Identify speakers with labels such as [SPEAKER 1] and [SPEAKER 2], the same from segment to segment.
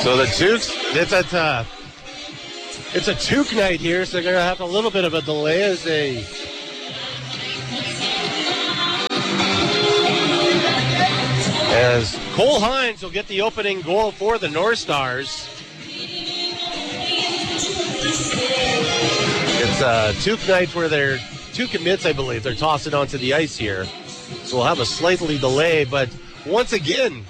[SPEAKER 1] So the Tukes, it's a Tuke night here, so they're going to have a little bit of a delay as Cole Hines will get the opening goal for the North Stars. It's a Tuke night where they're two commits, I believe. They're tossing onto the ice here. So we'll have a slightly delay, but once again,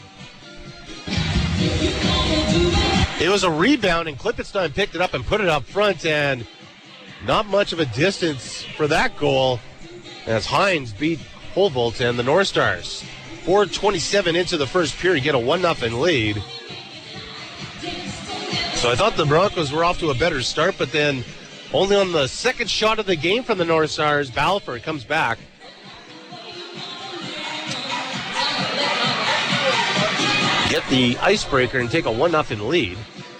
[SPEAKER 1] it was a rebound, and Klippenstein picked it up and put it up front, and not much of a distance for that goal as Hines beat Humboldt and the North Stars. 4:27 into the first period, get a 1-0 lead. So I thought the Broncos were off to a better start, but then only on the second shot of the game from the North Stars, Balfour comes back. Get the icebreaker and take a 1-0 lead.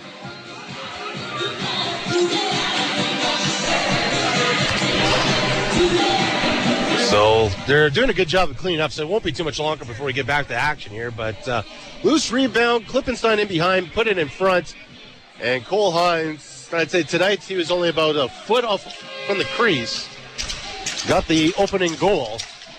[SPEAKER 1] So they're doing a good job of cleaning up, so it won't be too much longer before we get back to action here. But loose rebound, Klippenstein in behind, put it in front, and Cole Hines, I'd say tonight he was only about a foot off from the crease, got the opening goal,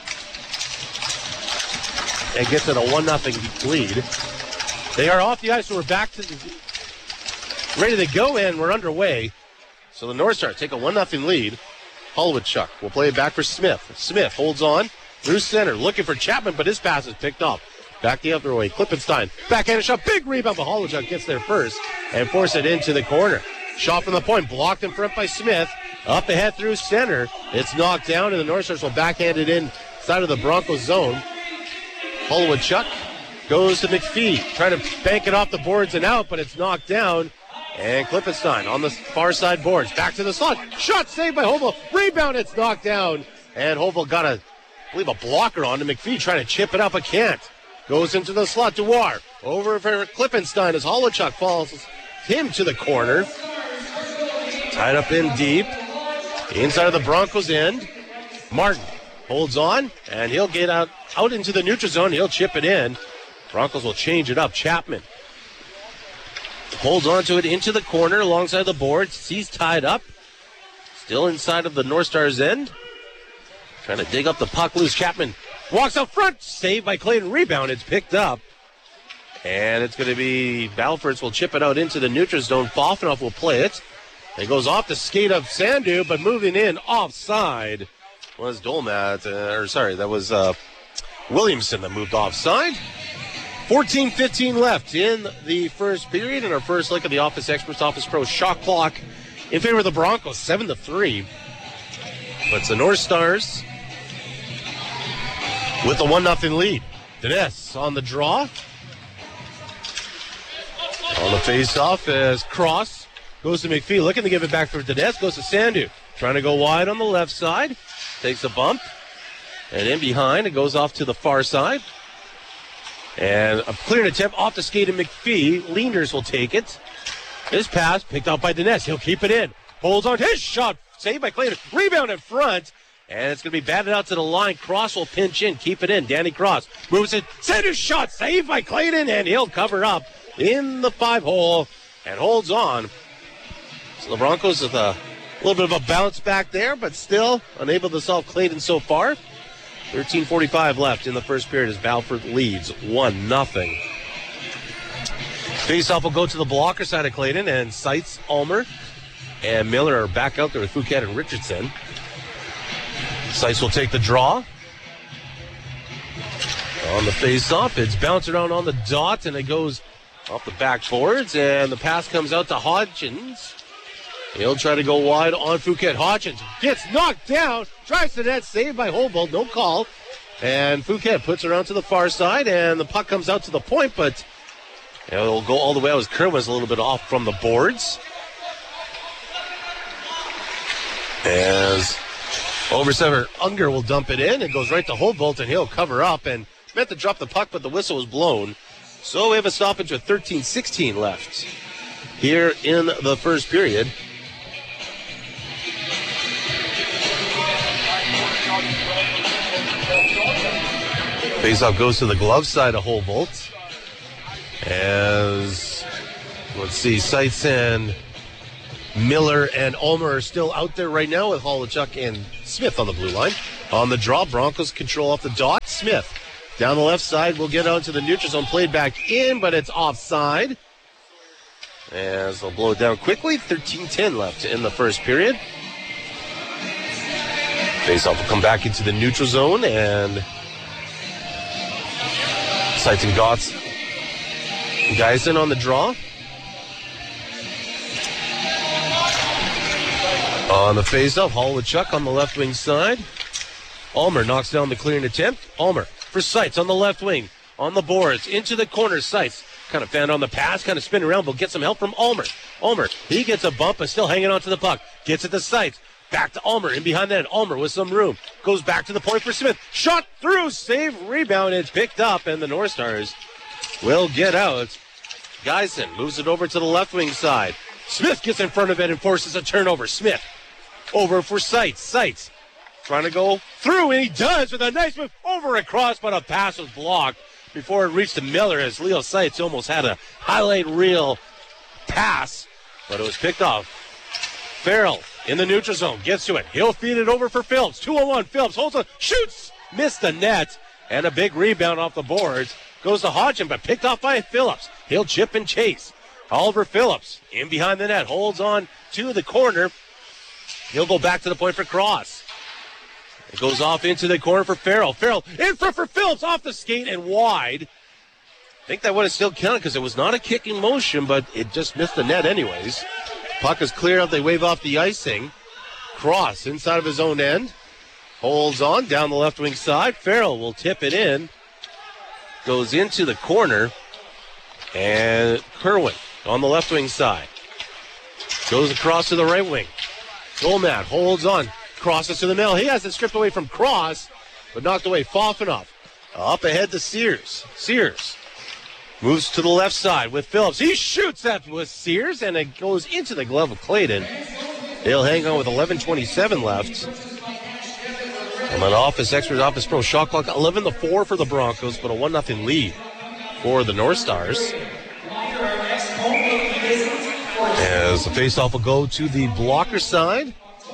[SPEAKER 1] and gets it a 1-0 lead. They are off the ice, so we're back to ready to go, and we're underway. So the North Stars take a 1-0 lead. Holowchuk will play it back for Smith. Smith holds on through center, looking for Chapman, but his pass is picked off. Back the other way, Klippenstein, backhand shot, big rebound, but Holowchuk gets there first and force it into the corner. Shot from the point, blocked in front by Smith. Up ahead through center. It's knocked down, and the North Stars will backhand it inside of the Broncos zone. Holowchuk goes to McPhee, trying to bank it off the boards and out, but it's knocked down. And Klippenstein on the far side boards. Back to the slot. Shot saved by Hovel. Rebound, it's knocked down. And Hovel got I believe, a blocker on to McPhee, trying to chip it up, but can't. Goes into the slot. Dewar over for Klippenstein as Holowchuk follows him to the corner. Tied up in deep. Inside of the Broncos end. Martin holds on, and he'll get out into the neutral zone. He'll chip it in. Broncos will change it up. Chapman holds on to it into the corner alongside the boards. He's tied up. Still inside of the North Stars end. Trying to dig up the puck loose. Chapman walks out front. Saved by Clayton. Rebound. It's picked up. And it's going to be Balfours will chip it out into the neutral zone. Fofanoff will play it. It goes off the skate of Sandu, but moving in offside was that was Williamson that moved offside. 14:15 left in the first period, and our first look at the Office Experts Office Pro shot clock in favor of the Broncos, 7-3. But it's the North Stars with a 1-0 lead. Dennis on the draw. On the face-off as Cross goes to McPhee, looking to give it back for Dennis, goes to Sandu. Trying to go wide on the left side. Takes a bump. And in behind, it goes off to the far side. And a clearing attempt off the skate of McPhee. Leanders will take it. His pass picked out by Dennis. He'll keep it in. Holds on. His shot saved by Clayton. Rebound in front. And it's going to be batted out to the line. Cross will pinch in. Keep it in. Danny Cross moves it. Send his shot. Saved by Clayton. And he'll cover up in the 5-hole and holds on. So the Broncos with a little bit of a bounce back there, but still unable to solve Clayton so far. 13:45 left in the first period as Balfour leads 1-0. Faceoff will go to the blocker side of Clayton, and Seitz, Ulmer, and Miller are back out there with Fouquet and Richardson. Seitz will take the draw. On the faceoff, it's bounced around on the dot, and it goes off the backboards, and the pass comes out to Hodgins. He'll try to go wide on Fouquet. Hodgins gets knocked down. Tries to net. Saved by Humboldt. No call. And Fouquet puts it around to the far side. And the puck comes out to the point. But it'll go all the way out as Kerwin's a little bit off from the boards. As Obersever Unger will dump it in. It goes right to Humboldt. And he'll cover up. And meant to drop the puck, but the whistle was blown. So we have a stoppage with 13:16 left here in the first period. Faceoff goes to the glove side of Humboldt as Let's see, Seitz and Miller and Ulmer are still out there right now with Holochuk and Smith on the blue line. On the draw, Broncos control off the dot. Smith down the left side will get out to the neutral zone, played back in, but it's offside. As they'll blow it down quickly. 13-10 left in the first period. Faceoff will come back into the neutral zone, and Seitz and Gotts. Geisen on the draw. On the faceoff, Holochuk on the left wing side. Ulmer knocks down the clearing attempt. Ulmer for Seitz on the left wing. On the boards, into the corner. Seitz kind of found on the pass, kind of spinning around, but get some help from Ulmer. Ulmer, he gets a bump, but still hanging on to the puck. Gets it to Seitz. Back to Ulmer, in behind that. Ulmer with some room. Goes back to the point for Smith. Shot through, save, rebound. It's picked up, and the North Stars will get out. Geisen moves it over to the left wing side. Smith gets in front of it and forces a turnover. Smith over for Seitz. Seitz trying to go through, and he does with a nice move over across, but a pass was blocked before it reached to Miller, as Leo Seitz almost had a highlight reel pass, but it was picked off. Farrell in the neutral zone, gets to it. He'll feed it over for Phillips. 2-on-1, Phillips holds on, shoots, missed the net, and a big rebound off the boards. Goes to Hodgson, but picked off by Phillips. He'll chip and chase. Oliver Phillips in behind the net, holds on to the corner. He'll go back to the point for Cross. It goes off into the corner for Farrell. Farrell in front for Phillips, off the skate and wide. I think that would have still counted because it was not a kicking motion, but it just missed the net anyways. Puck is clear out. They wave off the icing. Cross inside of his own end. Holds on down the left wing side. Farrell will tip it in. Goes into the corner. And Kerwin on the left wing side. Goes across to the right wing. Dolmat holds on. Crosses to the middle. He has it stripped away from Cross, but knocked away. Fofanoff up ahead to Sears. Sears moves to the left side with Phillips. He shoots that with Sears, and it goes into the glove of Clayton. They'll hang on with 11:27 left. And an Experts Office Pro shot clock 11-4 for the Broncos, but a 1-0 lead for the North Stars. As the faceoff will go to the blocker side.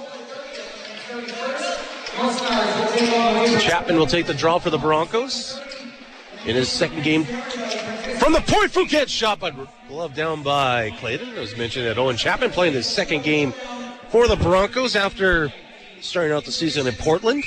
[SPEAKER 1] Chapman will take the draw for the Broncos in his second game. From the point, Fouquet shot, but glove down by Clayton. It was mentioned that Owen Chapman playing his second game for the Broncos after starting out the season in Portland.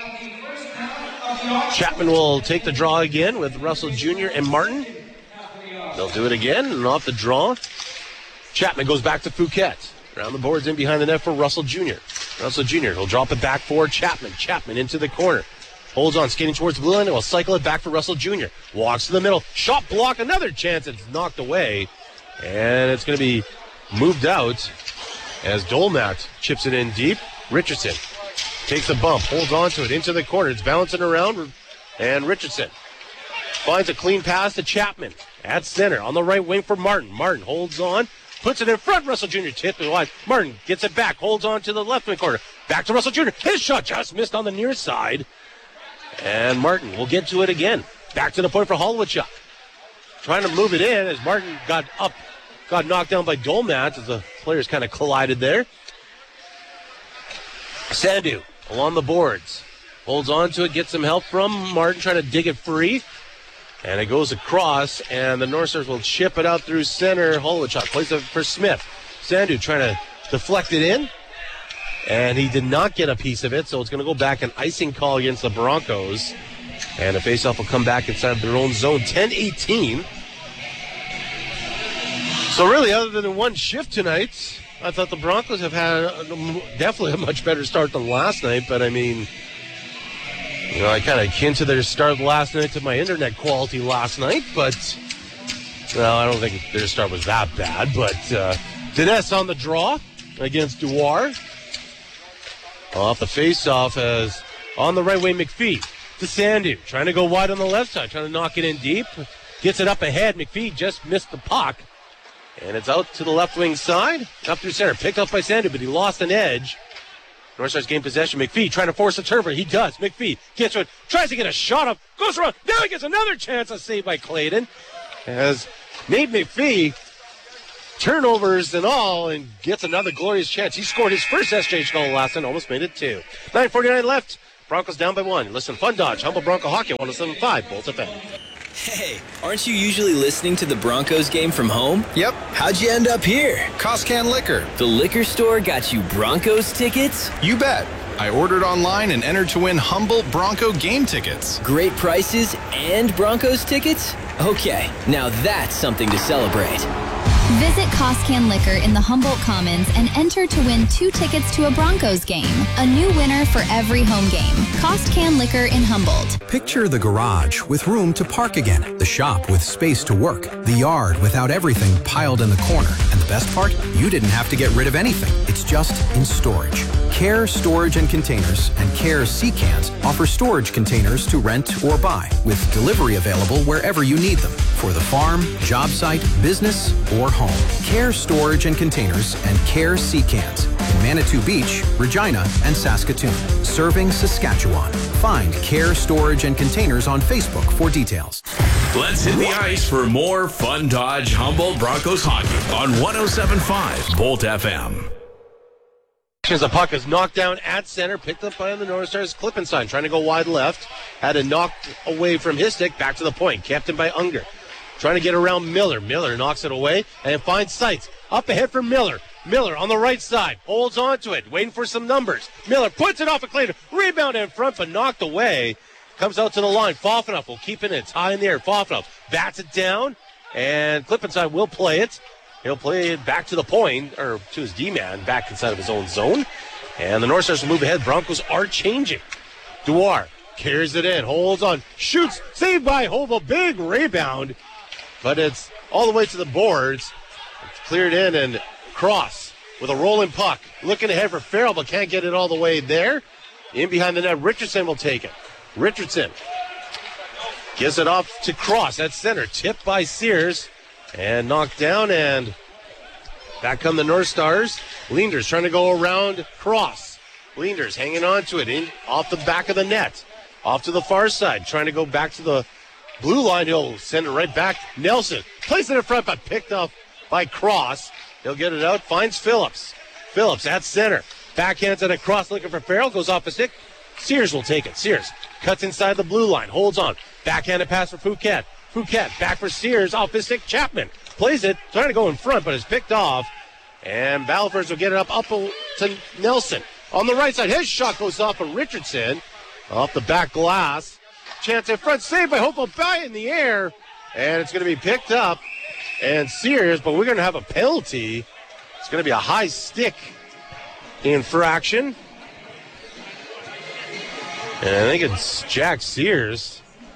[SPEAKER 1] Chapman will take the draw again with Russell Jr. and Martin. They'll do it again, and off the draw, Chapman goes back to Fouquet. Around the boards in behind the net for Russell Jr. Russell Jr. will drop it back for Chapman. Chapman into the corner. Holds on, skating towards the blue line, and will cycle it back for Russell Jr. Walks to the middle. Shot block, another chance. It's knocked away. And it's going to be moved out as Dolmat chips it in deep. Richardson takes a bump, holds on to it into the corner. It's bouncing around, and Richardson finds a clean pass to Chapman at center on the right wing for Martin. Martin holds on. Puts it in front. Russell Jr. tipped it wide. Martin gets it back. Holds on to the left wing corner. Back to Russell Jr. His shot just missed on the near side. And Martin will get to it again. Back to the point for Holochuk. Trying to move it in as Martin got knocked down by Dolmat as the players kind of collided there. Sandu along the boards. Holds on to it. Gets some help from Martin trying to dig it free. And it goes across, and the North Stars will chip it out through center. Holochuk plays it for Smith. Sandu trying to deflect it in, and he did not get a piece of it, so it's going to go back an icing call against the Broncos. And the faceoff will come back inside their own zone. 10-18. So really, other than one shift tonight, I thought the Broncos have had definitely a much better start than last night, but I mean, you know, I kind of akin to their start last night to my internet quality last night, but, well, I don't think their start was that bad. But Dines on the draw against Dewar. Off the face-off as on the right wing, McPhee to Sandu. Trying to go wide on the left side, trying to knock it in deep. Gets it up ahead. McPhee just missed the puck. And it's out to the left wing side. Up through center. Picked up by Sandu, but he lost an edge. North Stars gain possession. McPhee trying to force a turnover. He does. McPhee gets it. Tries to get a shot up. Goes around. Now he gets another chance. A save by Clayton. As Nate McPhee turnovers and all, and gets another glorious chance. He scored his first SJH goal last night, almost made it 2. 9:49 left. Broncos down by 1. Listen, Fun Dodge, Humble Bronco Hockey, 107.5, Bolt FM.
[SPEAKER 2] Hey, aren't you usually listening to the Broncos game from home?
[SPEAKER 3] Yep.
[SPEAKER 2] How'd you end up here?
[SPEAKER 3] Costcan Liquor.
[SPEAKER 2] The liquor store got you Broncos tickets?
[SPEAKER 3] You bet. I ordered online and entered to win Humble Bronco game tickets.
[SPEAKER 2] Great prices and Broncos tickets? Okay, now that's something to celebrate.
[SPEAKER 4] Visit Costcan Liquor in the Humboldt Commons and enter to win 2 tickets to a Broncos game. A new winner for every home game. Costcan Liquor in Humboldt.
[SPEAKER 5] Picture the garage with room to park again, the shop with space to work, the yard without everything piled in the corner. And the best part? You didn't have to get rid of anything. It's just in storage. Care Storage and Containers and Care Sea-Cans offer storage containers to rent or buy, with delivery available wherever you need them, for the farm, job site, business, or home. Care Storage and Containers and Care Sea-Cans in Manitou Beach, Regina, and Saskatoon, serving Saskatchewan. Find Care Storage and Containers on Facebook for details.
[SPEAKER 6] Let's hit the ice for more Fun Dodge Humboldt Broncos hockey on 107.5 Bolt FM.
[SPEAKER 1] As the puck is knocked down at center, picked up by the North Stars. Klippenstein trying to go wide left. Had it knocked away from his stick, back to the point. Captained by Unger. Trying to get around Miller. Miller knocks it away and finds Seitz. Up ahead for Miller. Miller on the right side. Holds onto it. Waiting for some numbers. Miller puts it off a Clayton. Rebound in front, but knocked away. Comes out to the line. Fafanoff will keep it in. It's high in the air. Fafanoff bats it down. And Klippenstein will play it. He'll play it back to the point, or to his D-man, back inside of his own zone. And the North Stars will move ahead. Broncos are changing. Duar carries it in, holds on, shoots, saved by Hova. Big rebound, but it's all the way to the boards. It's cleared in, and Cross with a rolling puck. Looking ahead for Farrell, but can't get it all the way there. In behind the net, Richardson will take it. Richardson gives it off to Cross at center. Tipped by Sears. And knocked down, and back come the North Stars. Leenders trying to go around Cross. Leenders hanging on to it in off the back of the net. Off to the far side, trying to go back to the blue line. He'll send it right back. Nelson plays it in front, but picked up by Cross. He'll get it out, finds Phillips. Phillips at center. Backhands it across, looking for Farrell. Goes off the stick. Sears will take it. Sears cuts inside the blue line, holds on. Backhanded pass for Fouquet. Fouquet back for Sears, off his stick. Chapman plays it, trying to go in front, but it's picked off. And Balfours will get it up to Nelson. On the right side, his shot goes off of Richardson. Off the back glass. Chance in front, saved by Hopeful Bay in the air. And it's going to be picked up. And Sears, but we're going to have a penalty. It's going to be a high stick infraction. And I think it's Jack Sears.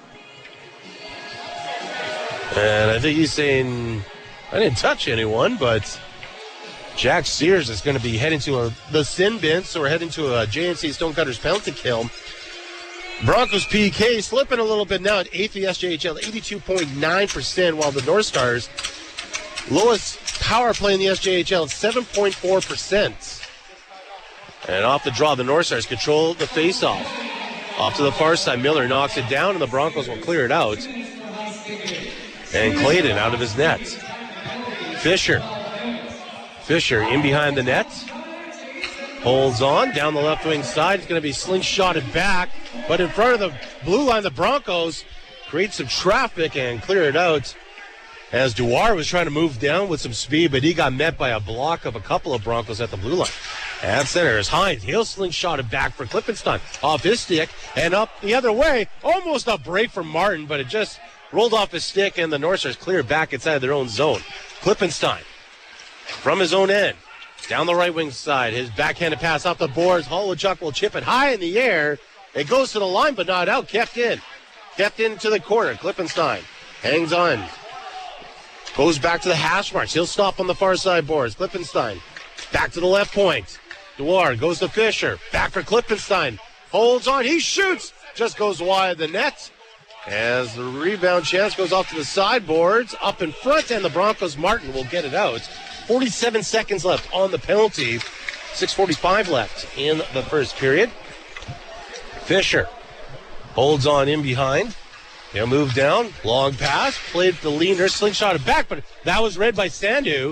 [SPEAKER 1] And I think he's saying, I didn't touch anyone, but Jack Sears is going to be heading to the sin bin, so we're heading to a JNC Stonecutters penalty kill. Broncos PK slipping a little bit now at 8th the SJHL, 82.9%, while the North Stars, lowest power play in the SJHL, 7.4%. And off the draw, the North Stars control the faceoff. Off to the far side, Miller knocks it down, and the Broncos will clear it out. And Clayton out of his net. Fisher in behind the net. Holds on down the left wing side. It's going to be slingshotted back. But in front of the blue line, the Broncos create some traffic and clear it out. As Duar was trying to move down with some speed, but he got met by a block of a couple of Broncos at the blue line. At center is Hines. He'll slingshot it back for Klippenstein. Off his stick and up the other way. Almost a break from Martin, but it just rolled off his stick, and the North Stars clear back inside their own zone. Klippenstein from his own end. Down the right wing side. His backhanded pass off the boards. Holochuk will chip it high in the air. It goes to the line, but not out. Kept in. Kept into the corner. Klippenstein hangs on. Goes back to the hash marks. He'll stop on the far side boards. Klippenstein back to the left point. Duar goes to Fisher. Back for Klippenstein. Holds on. He shoots. Just goes wide the net. As the rebound chance goes off to the sideboards, up in front, and the Broncos, Martin will get it out. 47 seconds left on the penalty. 6:45 left in the first period. Fisher holds on in behind. He'll move down. Long pass. Played the leaner. Slingshot it back, but that was read by Sandu.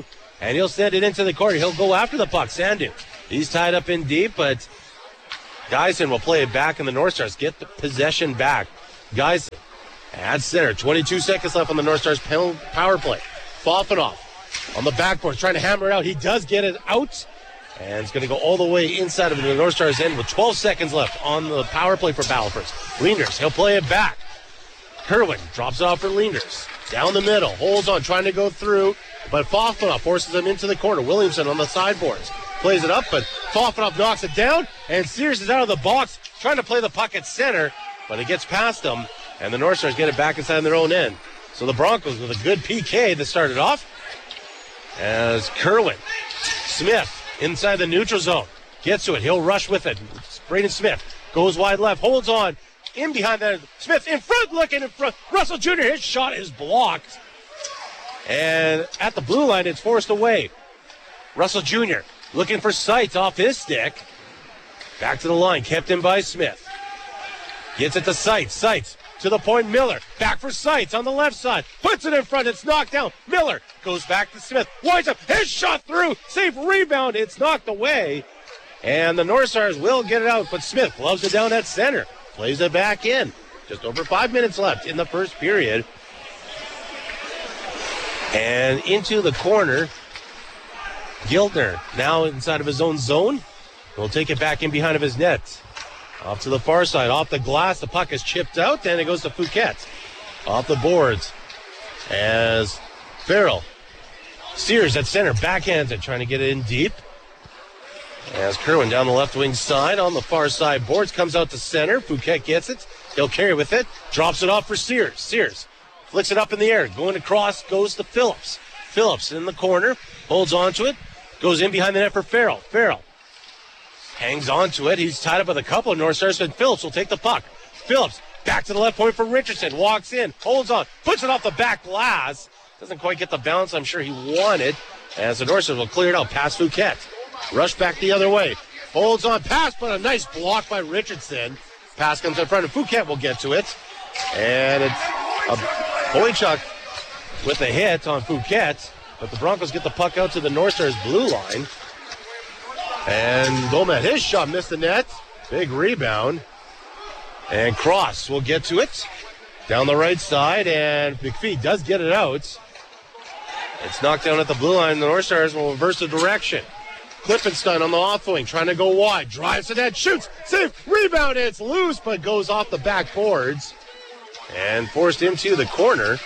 [SPEAKER 1] and he'll send it into the corner. He'll go after the puck. Sandu, he's tied up in deep, but Geisen will play it back, and the North Stars get the possession back. Geisen at center. 22 seconds left on the North Stars power play. Fofanoff on the backboard, trying to hammer it out. He does get it out, and it's going to go all the way inside of the North Stars end with 12 seconds left on the power play for Battleford. Leenders, he'll play it back. Kerwin drops it off for Leenders. Down the middle, holds on, trying to go through, but Fofanoff forces him into the corner. Williamson on the sideboards plays it up, but Fofanoff knocks it down, and Sears is out of the box, trying to play the puck at center, but it gets past them, and the North Stars get it back inside their own end. So the Broncos with a good PK that started off as Kerwin. Smith inside the neutral zone. Gets to it. He'll rush with it. Braden Smith goes wide left. Holds on. In behind that. Smith in front. Looking in front. Russell Jr. His shot is blocked. And at the blue line, it's forced away. Russell Jr. looking for Seitz off his stick. Back to the line. Kept in by Smith. Gets it to Seitz. Seitz to the point. Miller. Back for Seitz on the left side. Puts it in front. It's knocked down. Miller goes back to Smith. Winds up. His shot through. Safe rebound. It's knocked away. And the North Stars will get it out. But Smith loves it down at center. Plays it back in. Just over 5 minutes left in the first period. And into the corner. Giltner now inside of his own zone. He'll take it back in behind of his net. Off to the far side, off the glass, the puck is chipped out, and it goes to Fouquet. Off the boards as Farrell. Sears at center, backhands it, trying to get it in deep. As Kerwin down the left wing side, on the far side boards, comes out to center. Fouquet gets it, he'll carry with it, drops it off for Sears. Sears flicks it up in the air, going across, goes to Phillips. Phillips in the corner, holds on to it, goes in behind the net for Farrell. Farrell hangs on to it. He's tied up with a couple of North Stars, but Phillips will take the puck. Phillips back to the left point for Richardson. Walks in, holds on, puts it off the back glass. Doesn't quite get the bounce I'm sure he wanted. As the North Stars will clear it out past Fouquet. Rush back the other way. Holds on, pass, but a nice block by Richardson. Pass comes in front, and Fouquet will get to it. And it's Boychuk with a hit on Fouquet. But the Broncos get the puck out to the North Stars blue line. And Domet, his shot missed the net. Big rebound. And Cross will get to it. Down the right side, and McPhee does get it out. It's knocked down at the blue line. The North Stars will reverse the direction. Klippenstein on the off wing, trying to go wide. Drives to net, shoots, save, rebound. It's loose, but goes off the backboards. And forced into the corner.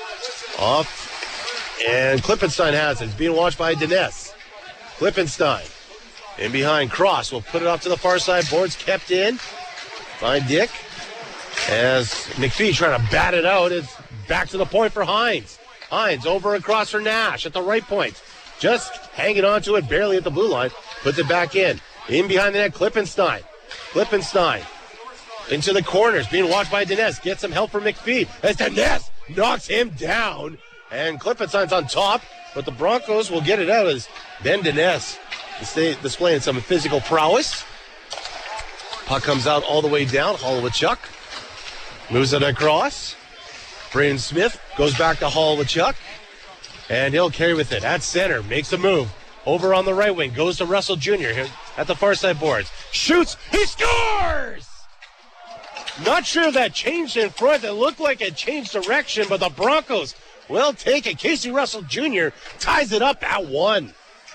[SPEAKER 1] Off. And Klippenstein has it. It's being watched by Dines. Klippenstein. In behind, Cross will put it off to the far side. Boards kept in by Dick. As McPhee trying to bat it out. It's back to the point for Hines. Hines over across for Nash at the right point. Just hanging on to it barely at the blue line. Puts it back in. In behind the net, Klippenstein. Klippenstein into the corners. Being watched by Dines. Gets some help from McPhee. As Dines knocks him down. And Klippenstein's on top. But the Broncos will get it out as Ben Dines displaying some physical prowess. Puck comes out all the way down. Holowachuk moves it across. Braden Smith goes back to Holowachuk. And he'll carry with it at center. Makes a move. Over on the right wing. Goes to Russell Jr. at the far side boards. Shoots. He scores! Not sure that changed in front. It looked like it changed direction, but the Broncos will take it. Casey Russell Jr. ties it up at 1.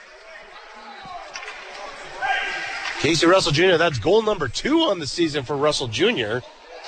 [SPEAKER 1] Casey Russell Jr., that's goal number 2 on the season for Russell Jr.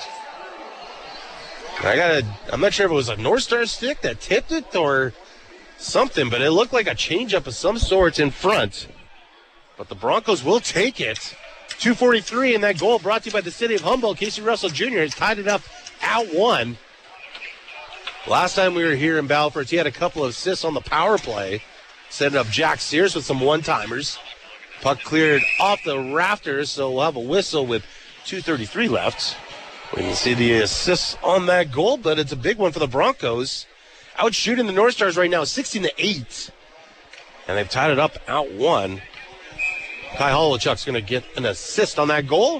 [SPEAKER 1] I'm not sure if it was a North Star stick that tipped it or something, but it looked like a changeup of some sort in front. But the Broncos will take it. 2:43 in that goal brought to you by the City of Humboldt. Casey Russell Jr. has tied it up at 1. Last time we were here in Battleford, he had a couple of assists on the power play, setting up Jack Sears with some one-timers. Puck cleared off the rafters, so we'll have a whistle with 2:33 left. We can see the assists on that goal, but it's a big one for the Broncos. Out shooting the North Stars right now, 16-8. And they've tied it up at 1. Kai Holowachuk's going to get an assist on that goal.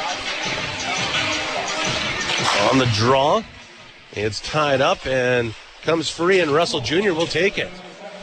[SPEAKER 1] On the draw, it's tied up, and comes free, and Russell Jr. will take it.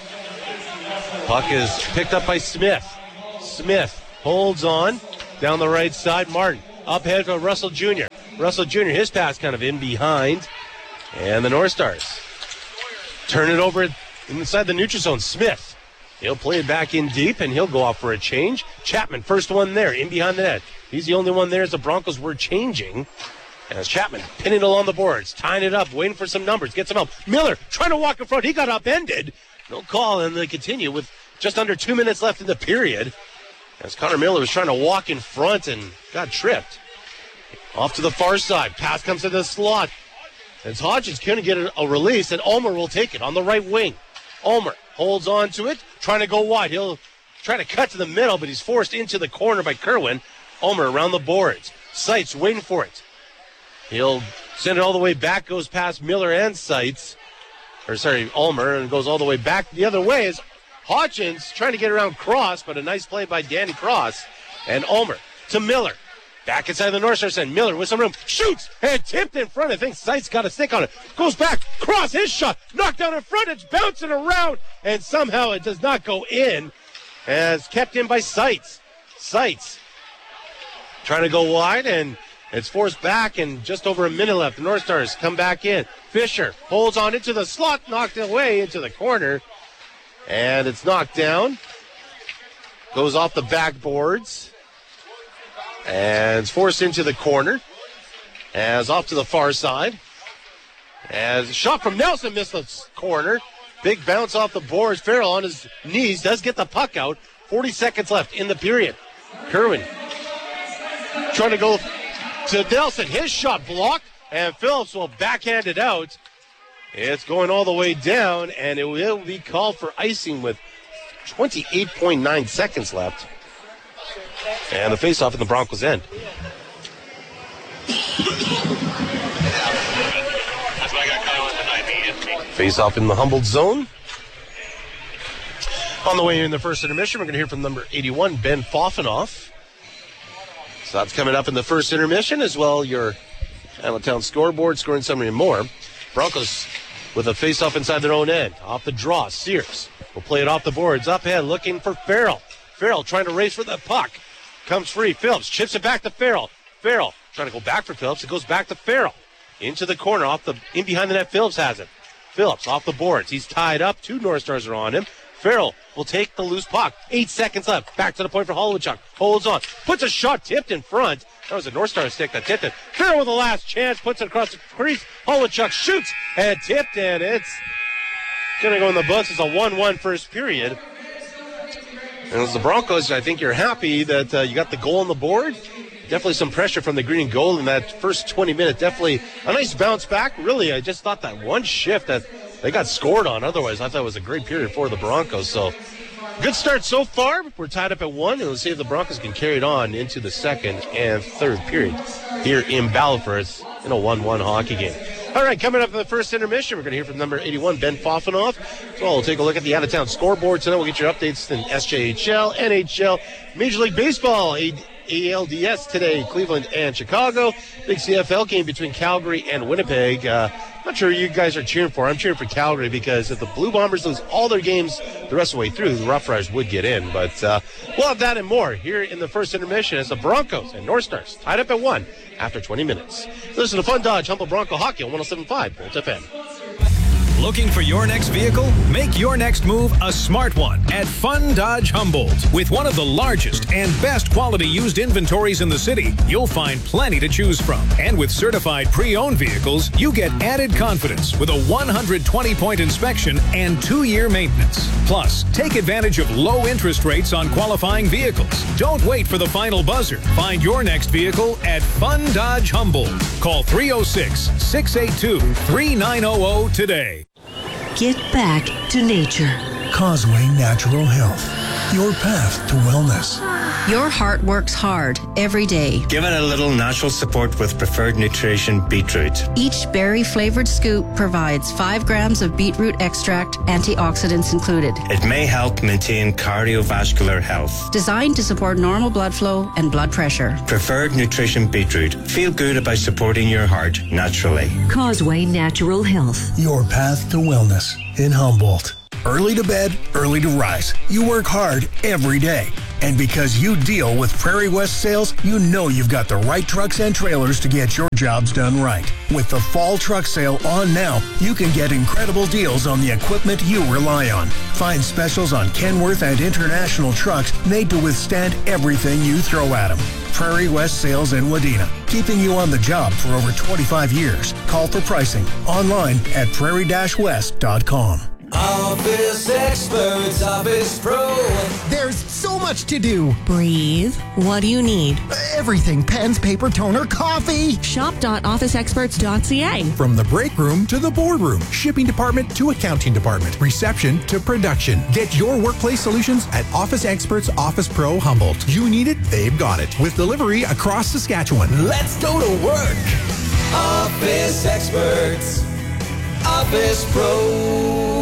[SPEAKER 1] Puck is picked up by Smith. Smith holds on down the right side. Martin up ahead for Russell Jr. Russell Jr., his pass kind of in behind. And the North Stars turn it over inside the neutral zone. Smith, he'll play it back in deep, and he'll go off for a change. Chapman, first one there, in behind the net. He's the only one there as the Broncos were changing. As Chapman pinning it along the boards, tying it up, waiting for some numbers, gets some help. Miller trying to walk in front. He got upended. No call, and they continue with just under 2 minutes left in the period. As Connor Miller was trying to walk in front and got tripped. Off to the far side. Pass comes to the slot. As Hodgins couldn't get a release, and Ulmer will take it on the right wing. Ulmer holds on to it, trying to go wide. He'll try to cut to the middle, but he's forced into the corner by Kerwin. Ulmer around the boards. Seitz waiting for it. He'll send it all the way back, goes past Miller and Seitz. Ulmer, and goes all the way back the other way as Hodgins trying to get around Cross, but a nice play by Danny Cross. And Ulmer to Miller. Back inside the North Stars end. Miller with some room. Shoots and tipped in front. I think Seitz got a stick on it. Goes back. Cross, his shot. Knocked down in front. It's bouncing around. And somehow it does not go in. As kept in by Seitz. Seitz trying to go wide, and it's forced back, and just over a minute left. The North Stars come back in. Fisher holds on into the slot. Knocked away into the corner. And it's knocked down. Goes off the backboards. And it's forced into the corner. As off to the far side. As a shot from Nelson missed the corner. Big bounce off the boards. Farrell on his knees does get the puck out. 40 seconds left in the period. Kerwin trying to go to Nelson. His shot blocked. And Phillips will backhand it out. It's going all the way down. And it will be called for icing with 28.9 seconds left. And the face-off in the Broncos' end. Face-off in the Humboldt zone. On the way in the first intermission, we're going to hear from number 81, Ben Foffenoff. So that's coming up in the first intermission, as well your Allentown scoreboard, scoring summary and more. Broncos with a face-off inside their own end. Off the draw, Sears will play it off the boards. Up ahead, looking for Farrell. Farrell trying to race for the puck. Comes free. Phillips chips it back to Farrell. Farrell trying to go back for Phillips. It goes back to Farrell. Into the corner. In behind the net. Phillips has it. Phillips off the boards. He's tied up. 2 North Stars are on him. Farrell will take the loose puck. 8 seconds left. Back to the point for Holowchuk. Holds on. Puts a shot tipped in front. That was a North Star stick that tipped it. Farrell with the last chance. Puts it across the crease. Holowchuk shoots and tipped, and it's going to go in the books. It's a 1-1 first period. And as the Broncos, I think you're happy that you got the goal on the board. Definitely some pressure from the green and gold in that first 20 minutes. Definitely a nice bounce back. Really, I just thought that one shift that they got scored on. Otherwise, I thought it was a great period for the Broncos. So, good start so far. We're tied up at 1, and we'll see if the Broncos can carry it on into the second and third period here in Battleford in a 1-1 hockey game. All right, coming up in the first intermission, we're going to hear from number 81, Ben Foffenoff. So we'll take a look at the out-of-town scoreboard tonight. We'll get your updates in SJHL, NHL, Major League Baseball, ALDS today, Cleveland and Chicago. Big CFL game between Calgary and Winnipeg. Not sure you guys are cheering for. I'm cheering for Calgary because if the Blue Bombers lose all their games the rest of the way through, the Rough Riders would get in. But we'll have that and more here in the first intermission as the Broncos and North Stars tied up at 1 after 20 minutes. Listen to Fun Dodge Humboldt Bronco Hockey on 107.5 Bolt FM.
[SPEAKER 5] Looking for your next vehicle? Make your next move a smart one at Fun Dodge Humboldt. With one of the largest and best quality used inventories in the city, you'll find plenty to choose from. And with certified pre-owned vehicles, you get added confidence with a 120-point inspection and 2-year maintenance. Plus, take advantage of low interest rates on qualifying vehicles. Don't wait for the final buzzer. Find your next vehicle at Fun Dodge Humboldt. Call 306-682-3900 today.
[SPEAKER 7] Get back to nature.
[SPEAKER 8] Causeway Natural Health. Your path to wellness.
[SPEAKER 7] Your heart works hard every day.
[SPEAKER 8] Give it a little natural support with Preferred Nutrition Beetroot.
[SPEAKER 7] Each berry-flavored scoop provides 5 grams of beetroot extract, antioxidants included.
[SPEAKER 8] It may help maintain cardiovascular health.
[SPEAKER 7] Designed to support normal blood flow and blood pressure.
[SPEAKER 8] Preferred Nutrition Beetroot. Feel good about supporting your heart naturally.
[SPEAKER 9] Causeway Natural Health.
[SPEAKER 10] Your path to wellness in Humboldt. Early to bed, early to rise. You work hard every day. And because you deal with Prairie West Sales, you know you've got the right trucks and trailers to get your jobs done right. With the fall truck sale on now, you can get incredible deals on the equipment you rely on. Find specials on Kenworth and International trucks made to withstand everything you throw at them. Prairie West Sales in Wadena, keeping you on the job for over 25 years. Call for pricing online at prairie-west.com.
[SPEAKER 11] Office Experts, Office Pro.
[SPEAKER 12] There's so much to do.
[SPEAKER 9] Breathe. What do you need?
[SPEAKER 12] Everything. Pens, paper, toner, coffee.
[SPEAKER 9] Shop.officeexperts.ca.
[SPEAKER 13] From the break room to the boardroom, shipping department to accounting department, reception to production. Get your workplace solutions at Office Experts Office Pro Humboldt. You need it, they've got it. With delivery across Saskatchewan.
[SPEAKER 11] Let's go to work. Office Experts. Office Pro.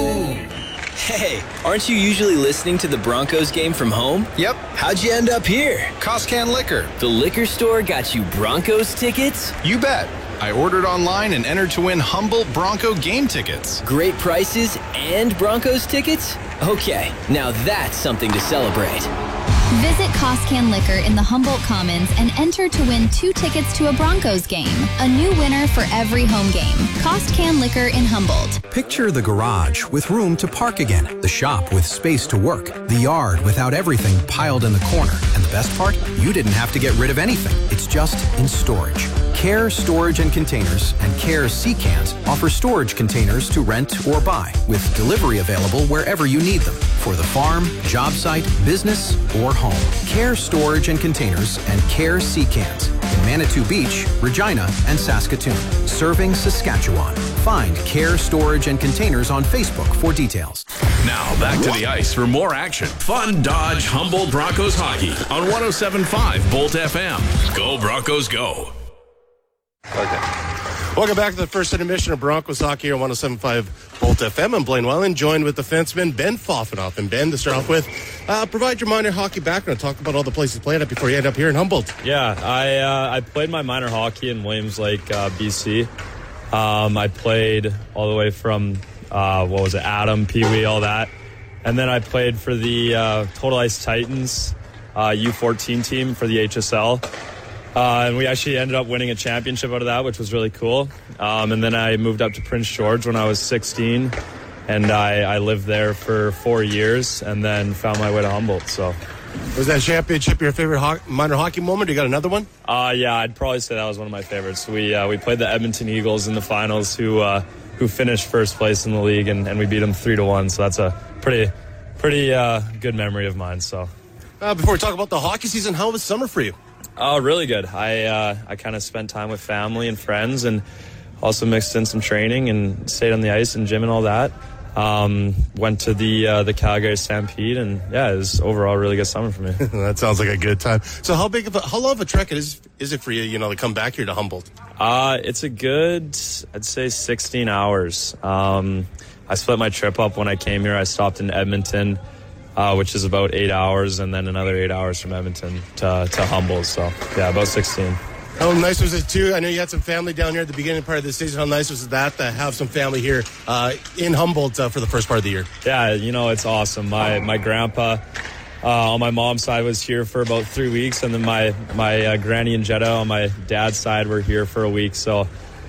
[SPEAKER 2] Hey, aren't you usually listening to the Broncos game from home?
[SPEAKER 3] Yep.
[SPEAKER 2] How'd you end up here?
[SPEAKER 3] Costcan Liquor.
[SPEAKER 2] The liquor store got you Broncos tickets?
[SPEAKER 3] You bet. I ordered online and entered to win Humboldt Bronco game tickets.
[SPEAKER 2] Great prices and Broncos tickets? Okay, now that's something to celebrate.
[SPEAKER 4] Visit Costcan Liquor in the Humboldt Commons and enter to win 2 tickets to a Broncos game. A new winner for every home game. Costcan Liquor in Humboldt.
[SPEAKER 5] Picture the garage with room to park again, the shop with space to work, the yard without everything piled in the corner. And the best part? You didn't have to get rid of anything. It's just in storage. Care Storage and Containers and Care Sea-Cans offer storage containers to rent or buy, with delivery available wherever you need them, for the farm, job site, business, or home. Care Storage and Containers and Care Sea-Cans in Manitou Beach, Regina, and Saskatoon, serving Saskatchewan. Find Care Storage and Containers on Facebook for details.
[SPEAKER 6] Now back to the ice for more action. Fun Dodge Humboldt Broncos hockey on 107.5 Bolt FM. Go Broncos, go.
[SPEAKER 1] Okay. Welcome back to the first intermission of Broncos hockey here on 107.5 Bolt FM. I'm Blaine Welland, joined with defenseman Ben Foffenoff. And Ben, to start off with, provide your minor hockey background. Talk about all the places you played at before you end up here in Humboldt.
[SPEAKER 14] Yeah, I played my minor hockey in Williams Lake, BC. I played all the way from, Adam, Pee Wee, all that. And then I played for the Total Ice Titans U14 team for the HSL. And we actually ended up winning a championship out of that, which was really cool. And then I moved up to Prince George when I was 16, and I lived there for 4 years and then found my way to Humboldt. So,
[SPEAKER 1] was that championship your favorite minor hockey moment? You got another one?
[SPEAKER 14] Yeah, I'd probably say that was one of my favorites. We played the Edmonton Eagles in the finals, who finished first place in the league, and we beat them 3-1. So that's a pretty good memory of mine. So,
[SPEAKER 1] before we talk about the hockey season, how was summer for you?
[SPEAKER 14] Oh, really good. I kind of spent time with family and friends, and also mixed in some training and stayed on the ice and gym and all that. Went to the Calgary Stampede, and yeah, it was overall a really good summer for me.
[SPEAKER 1] That sounds like a good time. So how long of a trek is it for you, to come back here to Humboldt?
[SPEAKER 14] It's a good, I'd say 16 hours. I split my trip up when I came here. I stopped in Edmonton, which is about 8 hours, and then another 8 hours from Edmonton to Humboldt. So, yeah, about 16.
[SPEAKER 1] How nice was it, too? I know you had some family down here at the beginning part of the season. How nice was that to have some family here in Humboldt for the first part of the year?
[SPEAKER 14] Yeah, it's awesome. My grandpa on my mom's side was here for about 3 weeks, and then my granny and Jetta on my dad's side were here for a week. So,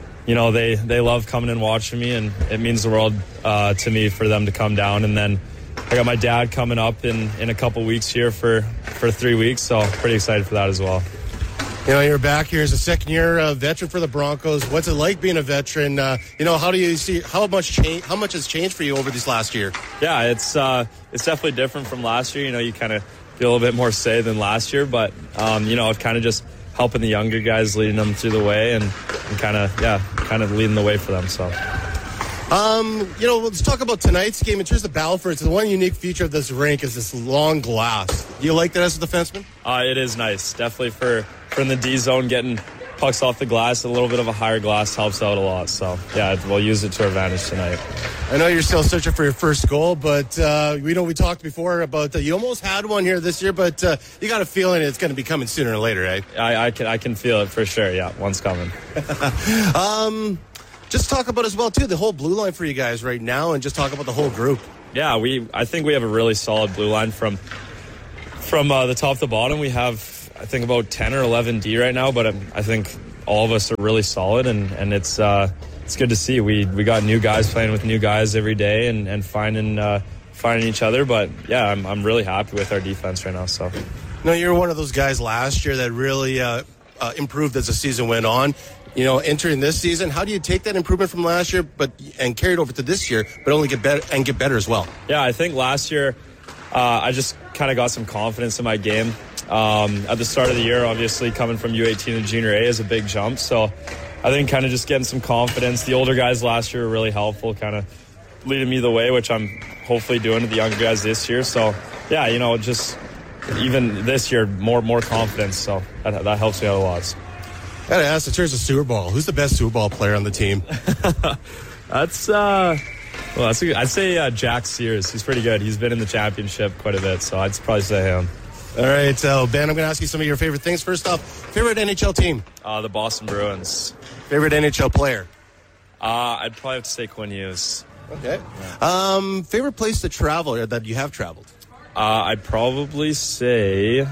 [SPEAKER 14] they love coming and watching me, and it means the world to me for them to come down. And then I got my dad coming up in a couple weeks here for 3 weeks, so pretty excited for that as well.
[SPEAKER 1] You're back here as a second-year veteran for the Broncos. What's it like being a veteran? How do you see how much has changed for you over this last year?
[SPEAKER 14] Yeah, it's definitely different from last year. You kind of feel a little bit more say than last year, but it's kind of just helping the younger guys, leading them through the way, and kind of leading the way for them. So.
[SPEAKER 1] Let's talk about tonight's game. In terms of Battleford, the one unique feature of this rink is this long glass. Do you like that as a defenseman?
[SPEAKER 14] It is nice. Definitely from the D zone, getting pucks off the glass, a little bit of a higher glass helps out a lot. So, yeah, we'll use it to our advantage tonight.
[SPEAKER 1] I know you're still searching for your first goal, but we talked before about you almost had one here this year, but you got a feeling it's going to be coming sooner or later, right?
[SPEAKER 14] I can feel it for sure. Yeah, one's coming.
[SPEAKER 1] Just talk about as well, too, the whole blue line for you guys right now, and just talk about the whole group.
[SPEAKER 14] Yeah, I think we have a really solid blue line from the top to bottom. We have, I think, about 10 or 11 D right now, but I think all of us are really solid, and it's good to see. We got new guys playing with new guys every day and finding each other. But yeah, I'm really happy with our defense right now. So,
[SPEAKER 1] no, you're one of those guys last year that really improved as the season went on. Entering this season, how do you take that improvement from last year, and carry it over to this year, but only get better as well?
[SPEAKER 14] Yeah, I think last year I just kind of got some confidence in my game. At the start of the year, obviously coming from U18 to Junior A is a big jump. So I think kind of just getting some confidence. The older guys last year were really helpful, kind of leading me the way, which I'm hopefully doing to the younger guys this year. So yeah, just even this year, more confidence. So that helps me out a lot.
[SPEAKER 1] I gotta ask, in terms of Super Bowl, who's the best Super Bowl player on the team?
[SPEAKER 14] I'd say Jack Sears. He's pretty good. He's been in the championship quite a bit, so I'd probably say him.
[SPEAKER 1] All right, so Ben, I'm going to ask you some of your favorite things. First off, favorite NHL team?
[SPEAKER 14] The Boston Bruins.
[SPEAKER 1] Favorite NHL player?
[SPEAKER 14] I'd probably have to say Quinn Hughes.
[SPEAKER 1] Okay. Yeah. Favorite place to travel or that you have traveled?
[SPEAKER 14] I'd probably say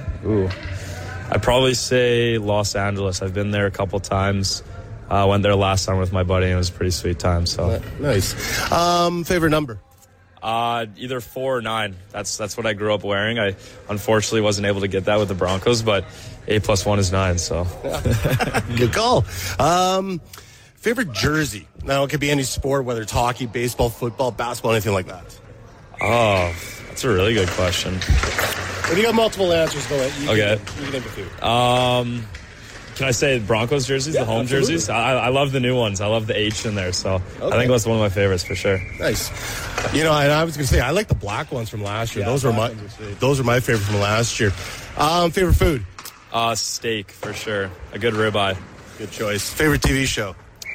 [SPEAKER 14] Los Angeles. I've been there a couple times. Went there last time with my buddy, and it was a pretty sweet time. So
[SPEAKER 1] nice. Favorite number?
[SPEAKER 14] Either 4 or 9. That's what I grew up wearing. I unfortunately wasn't able to get that with the Broncos, but 8+1 is 9. So
[SPEAKER 1] good call. Favorite jersey? Now it could be any sport, whether it's hockey, baseball, football, basketball, anything like that.
[SPEAKER 14] Oh, that's a really good question.
[SPEAKER 1] If you got multiple answers, go ahead.
[SPEAKER 14] Okay.
[SPEAKER 1] You can name a few.
[SPEAKER 14] Can I say Broncos jerseys, the home
[SPEAKER 1] absolutely.
[SPEAKER 14] jerseys? I love the new ones. I love the H in there, so okay. I think that's one of my favorites for sure.
[SPEAKER 1] Nice. And I was going to say, I like the black ones from last year. Those are my favorite from last year. Favorite food?
[SPEAKER 14] Steak, for sure. A good ribeye.
[SPEAKER 1] Good choice. Favorite TV show?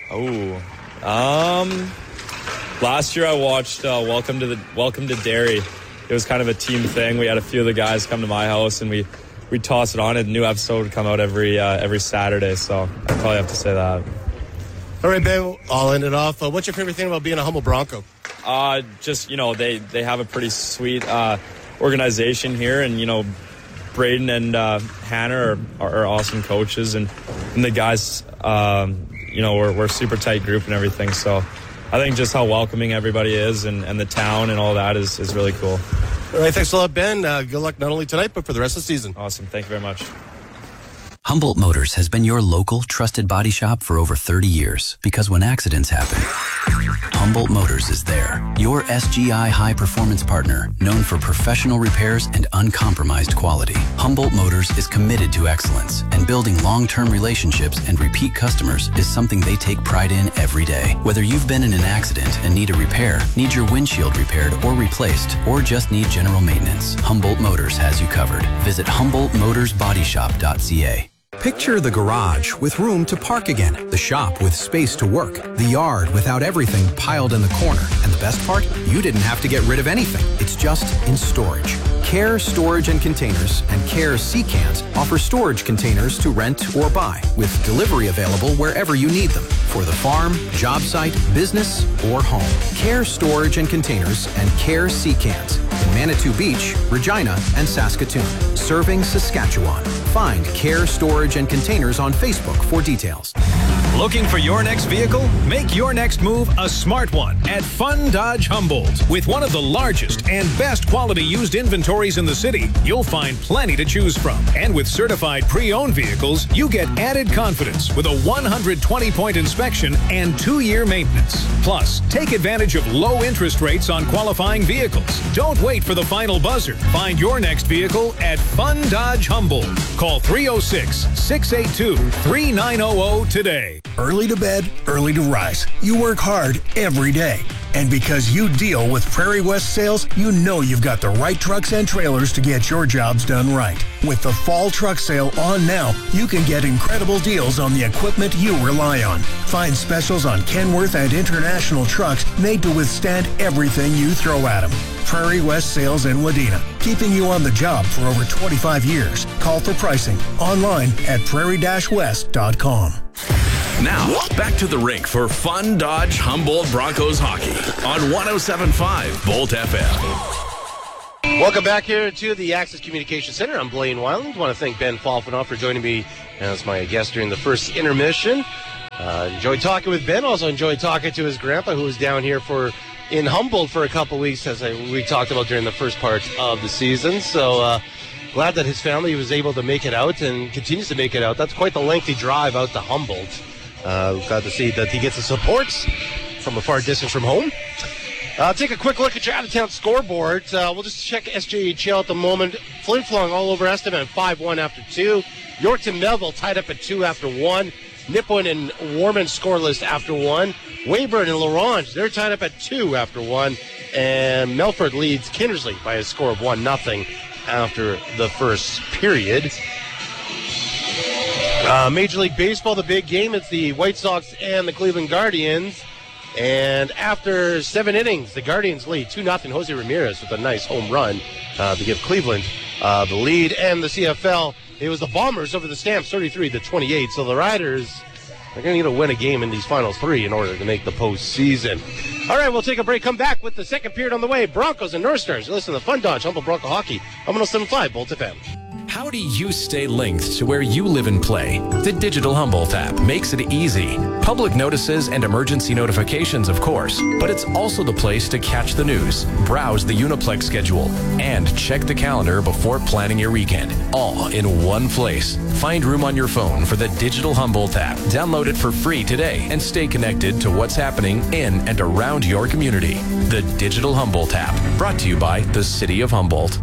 [SPEAKER 14] Last year I watched Welcome to Derry. It was kind of a team thing. We had a few of the guys come to my house, and we toss it on. A new episode would come out every Saturday, so I'd probably have to say that.
[SPEAKER 1] All right, Ben, I'll end it off. What's your favorite thing about being a Humboldt Bronco?
[SPEAKER 14] Just, they have a pretty sweet organization here, and, Braden and Hannah are awesome coaches, and the guys, we're a super tight group and everything, so I think just how welcoming everybody is and the town and all that is really cool.
[SPEAKER 1] All right, thanks a lot, Ben. Good luck not only tonight, but for the rest of the season.
[SPEAKER 14] Awesome. Thank you very much.
[SPEAKER 5] Humboldt Motors has been your local, trusted body shop for over 30 years because when accidents happen, Humboldt Motors is there. Your SGI high-performance partner, known for professional repairs and uncompromised quality. Humboldt Motors is committed to excellence, and building long-term relationships and repeat customers is something they take pride in every day. Whether you've been in an accident and need a repair, need your windshield repaired or replaced, or just need general maintenance, Humboldt Motors has you covered. Visit HumboldtMotorsBodyShop.ca.
[SPEAKER 13] Picture the garage with room to park again, the shop with space to work, the yard without everything piled in the corner. And the best part? You didn't have to get rid of anything. It's just in storage. Care Storage and Containers and Care Sea-Cans offer storage containers to rent or buy, with delivery available wherever you need them, for the farm, job site, business, or home. Care Storage and Containers and Care Sea-Cans in Manitou Beach, Regina, and Saskatoon, serving Saskatchewan. Find Care Storage and Containers on Facebook for details.
[SPEAKER 15] Looking for your next vehicle? Make your next move a smart one at Fun Dodge Humboldt. With one of the largest and best quality used inventories in the city, you'll find plenty to choose from. And with certified pre-owned vehicles, you get added confidence with a 120-point inspection and 2-year maintenance. Plus, take advantage of low interest rates on qualifying vehicles. Don't wait for the final buzzer. Find your next vehicle at Fun Dodge Humboldt. Call 306-682-3900 today.
[SPEAKER 10] Early to bed, early to rise. You work hard every day. And because you deal with Prairie West Sales, you know you've got the right trucks and trailers to get your jobs done right. With the fall truck sale on now, you can get incredible deals on the equipment you rely on. Find specials on Kenworth and International trucks made to withstand everything you throw at them. Prairie West Sales in Wadena, keeping you on the job for over 25 years. Call for pricing online at prairie-west.com.
[SPEAKER 6] Now, back to the rink for Fun Dodge Humboldt Broncos hockey on 107.5 Bolt FM.
[SPEAKER 1] Welcome back here to the Access Communication Center. I'm Blaine Weiland. I want to thank Ben Falfenoff for joining me as my guest during the first intermission. Enjoyed talking with Ben. Also enjoyed talking to his grandpa, who was down here in Humboldt for a couple weeks, as we talked about during the first part of the season. So glad that his family was able to make it out and continues to make it out. That's quite the lengthy drive out to Humboldt. Glad to see that he gets the support from a far distance from home. Take a quick look at your out-of-town scoreboard. We'll just check SJHL at the moment. Flin Flon all over Estevan, 5-1 after 2. Yorkton Melville tied up at 2 after 1. Nipawin and Warman scoreless after 1. Weyburn and Larange, they're tied up at 2 after 1. And Melford leads Kindersley by a score of 1-0 after the first period. Major League Baseball, the big game, it's the White Sox and the Cleveland Guardians. And after 7 innings, the Guardians lead 2-0. Jose Ramirez with a nice home run to give Cleveland the lead. And the CFL, it was the Bombers over the Stamps, 33-28. So the Riders are going to need to win a game in these final 3 in order to make the postseason. All right, we'll take a break. Come back with the second period on the way. Broncos and North Stars. Listen to Fun Dodge Humboldt Bronco Hockey. I'm 107.5 Bolt FM.
[SPEAKER 16] How do you stay linked to where you live and play? The Digital Humboldt app makes it easy. Public notices and emergency notifications, of course, but it's also the place to catch the news, browse the Uniplex schedule, and check the calendar before planning your weekend. All in one place. Find room on your phone for the Digital Humboldt app. Download it for free today and stay connected to what's happening in and around your community. The Digital Humboldt app, brought to you by the City of Humboldt.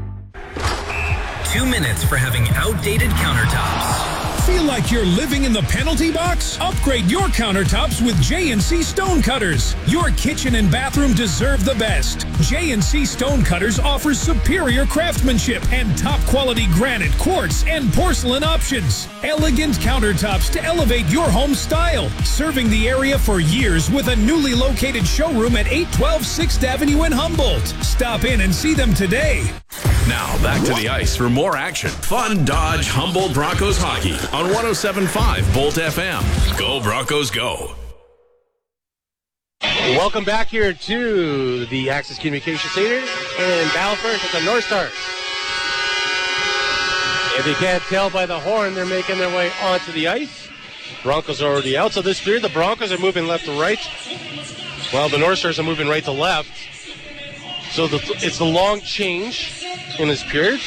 [SPEAKER 17] 2 minutes for having outdated countertops.
[SPEAKER 15] Feel like you're living in the penalty box? Upgrade your countertops with J&C Stone Cutters. Your kitchen and bathroom deserve the best. J&C Stone Cutters offers superior craftsmanship and top quality granite, quartz, and porcelain options. Elegant countertops to elevate your home style. Serving the area for years with a newly located showroom at 812 6th Avenue in Humboldt. Stop in and see them today.
[SPEAKER 6] Now back to the ice for more action. Fun Dodge Humboldt Broncos hockey on 107.5 Bolt FM. Go Broncos, go.
[SPEAKER 1] Welcome back here to the Access Communication Center in Battleford with the North Stars. If you can't tell by the horn, they're making their way onto the ice. Broncos are already out. So this period, the Broncos are moving left to right, while the North Stars are moving right to left. So it's the long change in this period,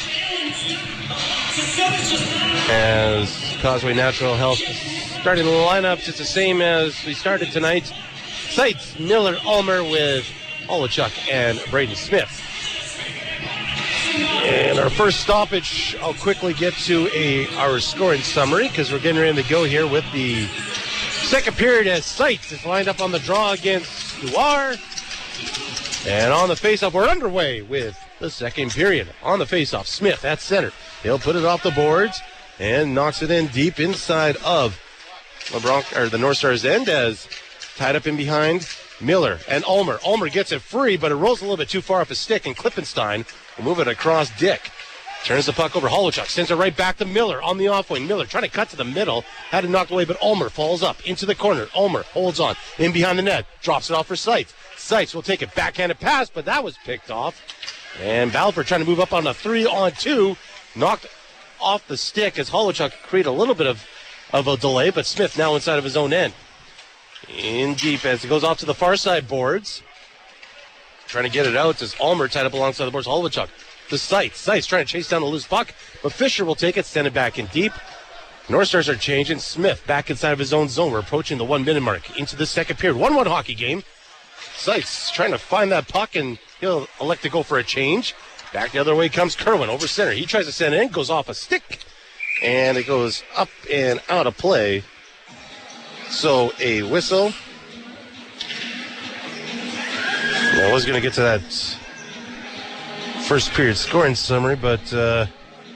[SPEAKER 1] as Causeway Natural Health starting the lineup just the same as we started tonight. Seitz, Miller, Ulmer with Olachuk and Braden Smith. And our first stoppage, I'll quickly get to our scoring summary because we're getting ready to go here with the second period as Seitz is lined up on the draw against Duar. And on the faceoff, we're underway with the second period. On the faceoff, Smith at center. He'll put it off the boards and knocks it in deep inside of the North Stars end, as tied up in behind Miller and Ulmer. Ulmer gets it free, but it rolls a little bit too far off his stick, and Klippenstein will move it across Dick. Turns the puck over. Holochuk sends it right back to Miller on the off wing. Miller trying to cut to the middle. Had it knocked away, but Ulmer falls up into the corner. Ulmer holds on in behind the net. Drops it off for Seitz. Seitz will take it. Backhanded pass, but that was picked off. And Balfour trying to move up on a 3-on-2. Knocked off the stick as Holochuk created a little bit of a delay, but Smith now inside of his own end. In deep as it goes off to the far side boards. Trying to get it out as Ulmer tied up alongside the boards. Holochuk to Seitz. Seitz trying to chase down the loose puck, but Fisher will take it, send it back in deep. North Stars are changing. Smith back inside of his own zone. We're approaching the 1 minute mark into the second period. 1-1 hockey game. Seitz trying to find that puck, and he'll elect to go for a change. Back the other way comes Kerwin over center. He tries to send it in, goes off a stick, and it goes up and out of play. So a whistle was going to get to that first period scoring summary, but the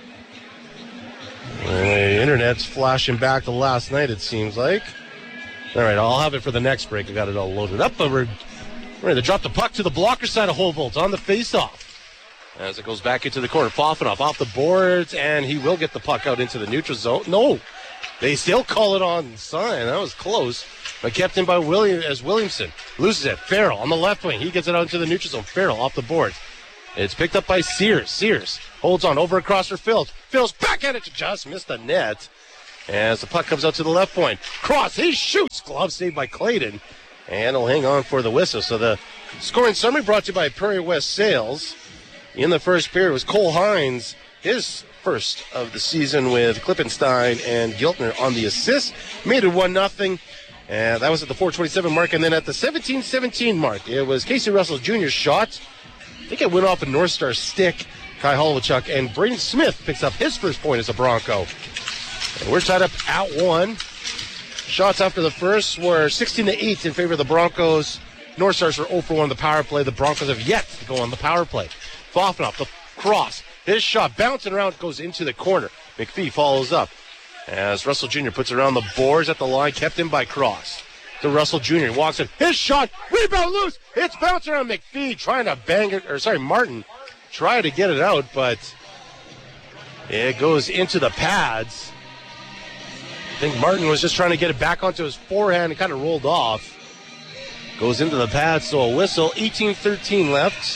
[SPEAKER 1] internet's flashing back to last night, it seems like. All right, I'll have it for the next break. I got it all loaded up, but we're ready to drop the puck to the blocker side of Humboldt on the faceoff. As it goes back into the corner, Fofanoff off the boards, and he will get the puck out into the neutral zone. No, they still call it on sign. That was close, but kept in by Williamson. Loses it. Farrell on the left wing. He gets it out into the neutral zone. Farrell off the boards. It's picked up by Sears. Sears holds on over across for Phils. Phils back at it to just miss the net. As the puck comes out to the left point. Cross, he shoots. Glove saved by Clayton. And he'll hang on for the whistle. So the scoring summary brought to you by Prairie West Sales. In the first period was Cole Hines, his first of the season with Klippenstein and Giltner on the assist. Made it 1-0. And that was at the 4:27 mark. And then at the 17-17 mark, it was Casey Russell Jr.'s shot. I think it went off a North Star stick. Kai Holowichuk and Braden Smith picks up his first point as a Bronco. And we're tied up at 1. Shots after the first were 16-8 in favor of the Broncos. North Stars were 0 for 1 on the power play. The Broncos have yet to go on the power play. Fofanoff, the cross. His shot bouncing around, goes into the corner. McPhee follows up as Russell Jr. puts it around the boards at the line, kept in by Cross. To Russell Jr. walks in. His shot, rebound loose. It's bouncing around McPhee, trying to Martin tried to get it out, but it goes into the pads. I think Martin was just trying to get it back onto his forehand and kind of rolled off. Goes into the pads, so a whistle. 18-13 left.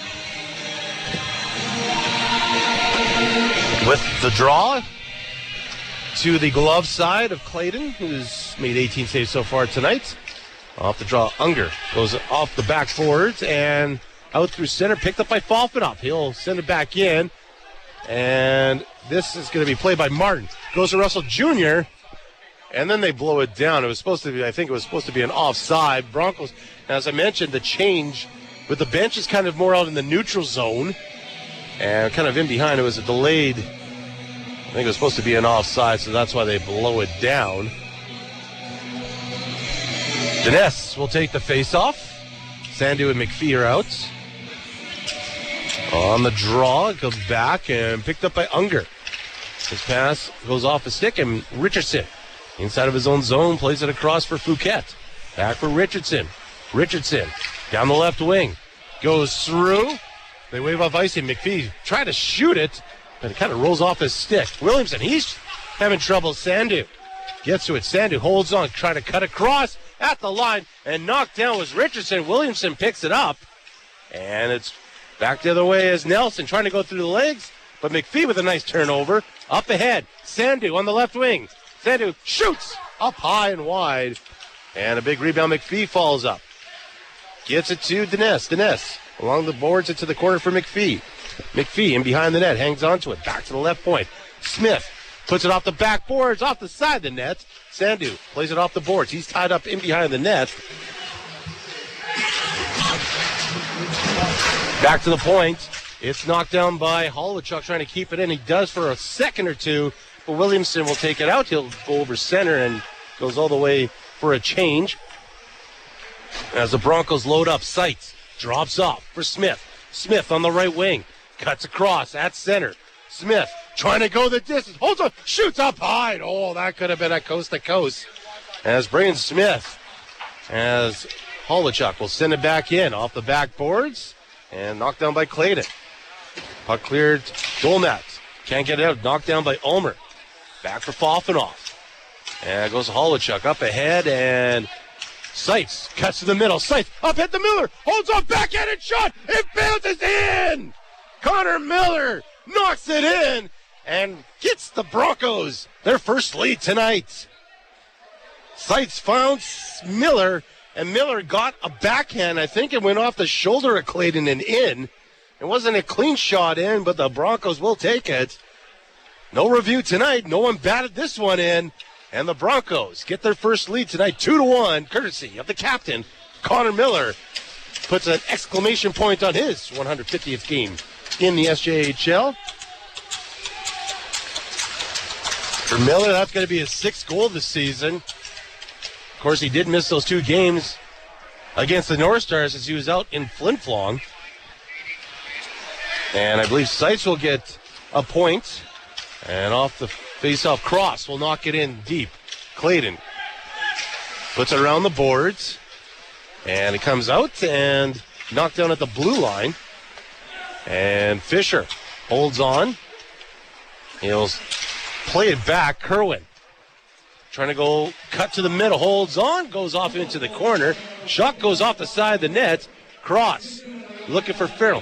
[SPEAKER 1] With the draw to the glove side of Clayton, who's made 18 saves so far tonight. Off the draw, Unger goes off the backboards and out through center, picked up by Fofanoff. He'll send it back in, and this is going to be played by Martin. Goes to Russell Jr., and then they blow it down. It was supposed to be, I think it was supposed to be an offside. Broncos, as I mentioned, the change with the bench is kind of more out in the neutral zone. And kind of in behind, it was a delayed, I think it was supposed to be an offside, so that's why they blow it down. Dines will take the face-off. Sandu and McPhee are out. On the draw, it comes back and picked up by Unger. His pass goes off the stick, and Richardson, inside of his own zone, plays it across for Fouquet. Back for Richardson. Richardson, down the left wing, goes through. They wave off icing. McPhee tried to shoot it, but it kind of rolls off his stick. Williamson, he's having trouble. Sandu gets to it. Sandu holds on, trying to cut across at the line, and knocked down was Richardson. Williamson picks it up, and it's back the other way as Nelson trying to go through the legs, but McPhee with a nice turnover. Up ahead, Sandu on the left wing. Sandu shoots up high and wide, and a big rebound. McPhee falls up. Gets it to Dines. Dines along the boards into the corner for McPhee. McPhee in behind the net, hangs onto it, back to the left point. Smith puts it off the backboards, off the side of the net. Sandu plays it off the boards. He's tied up in behind the net. Back to the point. It's knocked down by Holowichuk, trying to keep it in. He does for a second or two, but Williamson will take it out. He'll go over center and goes all the way for a change. As the Broncos load up, Seitz drops off for Smith. Smith on the right wing. Cuts across at center. Smith trying to go the distance. Holds on. Shoots up high. Oh, that could have been a coast to coast. As Braden Smith, as Holowichuk will send it back in off the backboards and knocked down by Clayton. Puck cleared. Dolmat can't get it out. Knocked down by Ulmer. Back for Fofanoff. And goes Holowichuk up ahead, and Seitz cuts to the middle. Seitz up hit the Miller. Holds on, backhanded shot. It bounces in. Connor Miller knocks it in and gets the Broncos their first lead tonight. Seitz found Miller, and Miller got a backhand. I think it went off the shoulder of Clayton and in. It wasn't a clean shot in, but the Broncos will take it. No review tonight. No one batted this one in. And the Broncos get their first lead tonight, 2-1, courtesy of the captain, Connor Miller. Puts an exclamation point on his 150th game in the SJHL. For Miller, that's going to be his 6th goal this season. Of course, he did miss those 2 games against the North Stars as he was out in Flin Flon. And I believe Seitz will get a point. And off the face-off, Cross will knock it in deep. Clayton puts it around the boards. And it comes out and knocked down at the blue line. And Fisher holds on. He'll play it back. Kerwin trying to go cut to the middle. Holds on. Goes off into the corner. Shot goes off the side of the net. Cross looking for Farrell.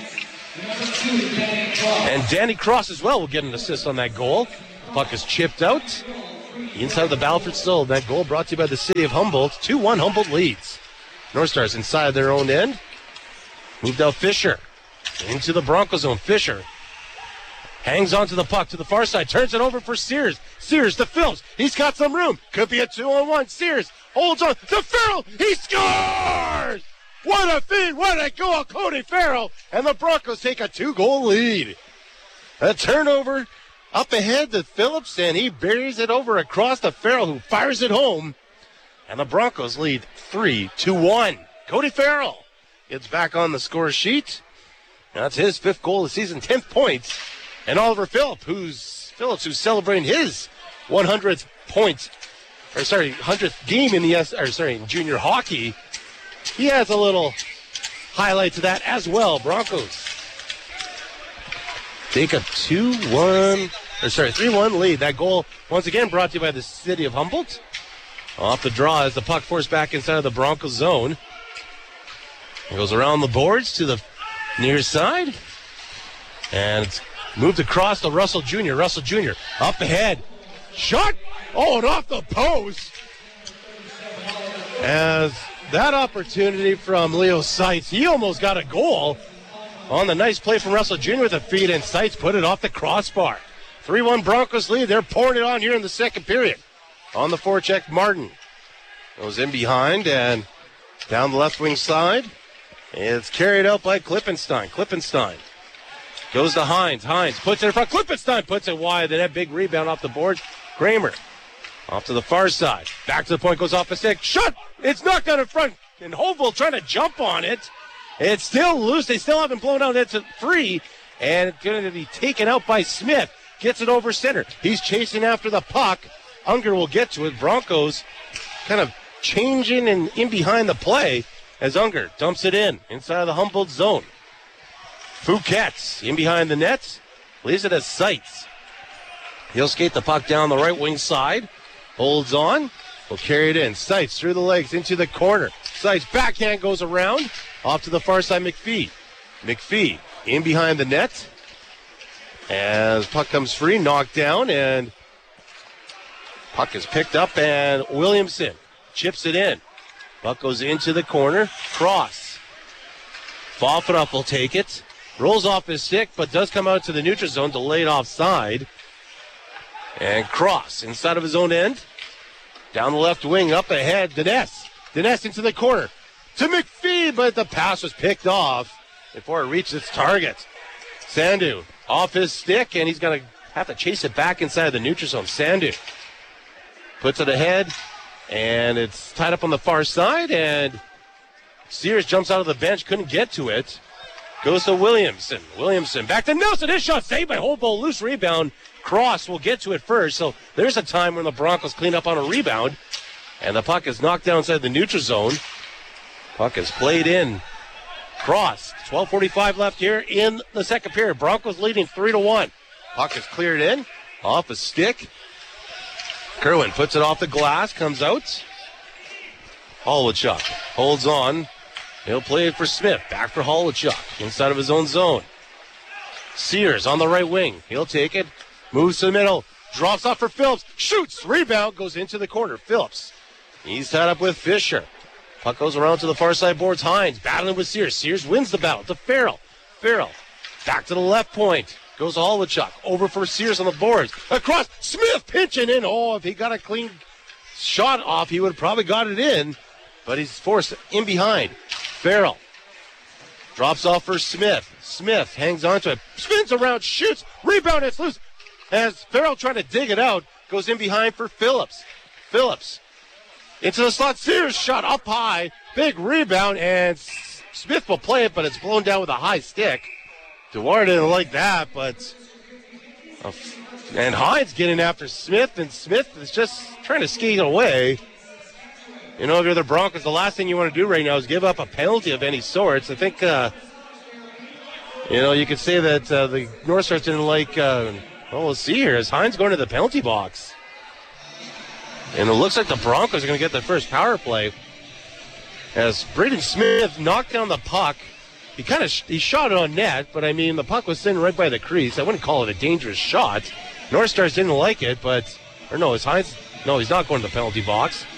[SPEAKER 1] And Danny Cross as well will get an assist on that goal. The puck is chipped out. Inside of the Battleford Still. That goal brought to you by the City of Humboldt. 2-1 Humboldt leads. North Stars inside their own end. Moved out Fisher. Into the Bronco zone. Fisher hangs onto the puck to the far side. Turns it over for Sears. Sears to Phillips. He's got some room. Could be a 2-on-1. Sears holds on to Farrell. He scores! What a feed. What a goal. Cody Farrell. And the Broncos take a 2-goal lead. A turnover up ahead to Phillips, and he buries it over across to Farrell, who fires it home. And the Broncos lead 3-1. Cody Farrell gets back on the score sheet. That's his 5th goal of the season, 10th points. And Oliver Phillips, who's celebrating his 100th point, 100th game in junior hockey. He has a little highlight to that as well. Broncos take a 3-1 lead. That goal, once again, brought to you by the City of Humboldt. Off the draw as the puck forced back inside of the Broncos zone. It goes around the boards to the near side. And it's moved across to Russell Jr. Russell Jr. up ahead. Shot! Oh, and off the post. As that opportunity from Leo Seitz, he almost got a goal on the nice play from Russell Jr. with a feed, and Seitz put it off the crossbar. 3-1 Broncos lead. They're pouring it on here in the second period. On the forecheck, Martin goes in behind and down the left wing side. It's carried out by Klippenstein. Klippenstein goes to Hines. Hines puts it in front. Klippenstein puts it wide. Then that big rebound off the board. Kramer off to the far side. Back to the point, goes off the stick. Shot! It's knocked out in front. And Hovell trying to jump on it. It's still loose. They still haven't blown out. It's free. And it's going to be taken out by Smith. Gets it over center. He's chasing after the puck. Unger will get to it. Broncos kind of changing and in behind the play as Unger dumps it in inside of the Humboldt zone. Fouquet's in behind the net. Leaves it as Seitz. He'll skate the puck down the right wing side. Holds on. Will carry it in. Seitz through the legs into the corner. Seitz backhand goes around. Off to the far side, McPhee. McPhee in behind the net. As puck comes free, knocked down, and puck is picked up, and Williamson chips it in. Puck goes into the corner. Cross. Fafanoff will take it. Rolls off his stick, but does come out to the neutral zone to lay it offside. And Cross inside of his own end. Down the left wing, up ahead, Dines. Dines into the corner. To McPhee, but the pass was picked off before it reached its target. Sandu off his stick, and he's going to have to chase it back inside the neutral zone. Sandu puts it ahead, and it's tied up on the far side, and Sears jumps out of the bench, couldn't get to it. Goes to Williamson. Williamson back to Nelson. His shot saved by Hovell. Loose rebound. Cross will get to it first, so there's a time when the Broncos clean up on a rebound, and the puck is knocked down inside the neutral zone. Puck is played in. Cross. 12:45 left here in the second period. Broncos leading 3-1. Puck is cleared in. Off a stick. Kerwin puts it off the glass. Comes out. Holowchuk holds on. He'll play it for Smith. Back for Holowchuk. Inside of his own zone. Sears on the right wing. He'll take it. Moves to the middle. Drops off for Phillips. Shoots. Rebound. Goes into the corner. Phillips. He's tied up with Fisher. Puck goes around to the far side boards. Hines battling with Sears. Sears wins the battle to Farrell. Farrell back to the left point. Goes to Holowchuk. Over for Sears on the boards. Across. Smith pinching in. Oh, if he got a clean shot off, he would have probably got it in. But he's forced in behind. Farrell drops off for Smith. Smith hangs on to it. Spins around. Shoots. Rebound. It's loose. As Farrell trying to dig it out. Goes in behind for Phillips. Phillips Into the slot. Sears shot up high. Big rebound, and Smith will play it, but it's blown down with a high stick. Dewar didn't like that, but... and Hines getting after Smith, and Smith is just trying to skate away. You know, if you're the Broncos, the last thing you want to do right now is give up a penalty of any sorts. I think, you could say that the North Stars didn't like... we'll see here. Is Hines going to the penalty box? And it looks like the Broncos are going to get their first power play. As Braden Smith knocked down the puck. He shot it on net, but the puck was sitting right by the crease. I wouldn't call it a dangerous shot. North Stars didn't like it, is Hines? No, he's not going to the penalty box.